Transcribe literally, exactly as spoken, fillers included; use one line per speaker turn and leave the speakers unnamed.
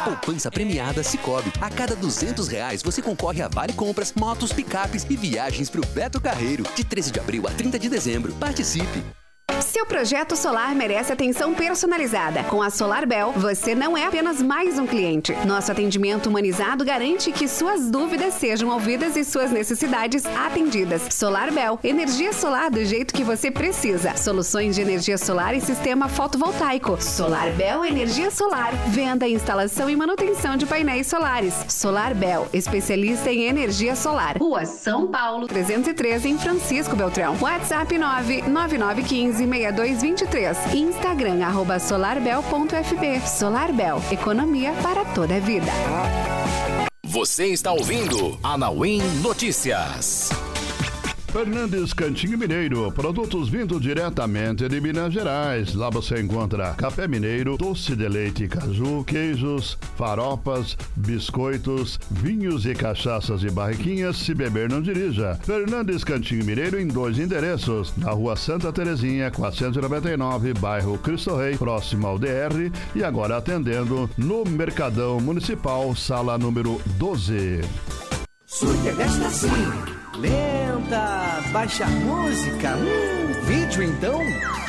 Poupança premiada Sicoob. A cada duzentos reais você concorre a vale compras, motos, picapes e viagens pro Beto Carreiro. De treze de abril a trinta de dezembro. Participe!
Seu projeto solar merece atenção personalizada. Com a SolarBel, você não é apenas mais um cliente. Nosso atendimento humanizado garante que suas dúvidas sejam ouvidas e suas necessidades atendidas. SolarBel, energia solar do jeito que você precisa. Soluções de energia solar e sistema fotovoltaico. SolarBel Energia Solar. Venda, instalação e manutenção de painéis solares. SolarBel, especialista em energia solar. Rua São Paulo, trezentos e treze, em Francisco Beltrão. WhatsApp nove nove nove um cinco, seis dois dois três. Instagram, arroba solarbel ponto f b. SolarBel, economia para toda a vida.
Você está ouvindo Anauim Notícias.
Fernandes Cantinho Mineiro, produtos vindo diretamente de Minas Gerais. Lá você encontra café mineiro, doce de leite e caju, queijos, faropas, biscoitos, vinhos e cachaças de barriquinhas. Se beber, não dirija. Fernandes Cantinho Mineiro em dois endereços. Na rua Santa Terezinha, quatrocentos e noventa e nove, bairro Cristo Rei, próximo ao D R. E agora atendendo no Mercadão Municipal, sala número doze.
Sua internet tá assim, lenta, baixa música, hum, vídeo então...